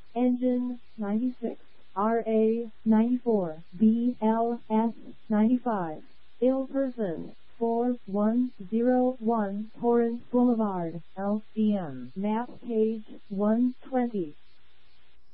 Engine 96, RA 94, BLS 95. Ill person 4101 Torrance Boulevard, LCM. Map page 120.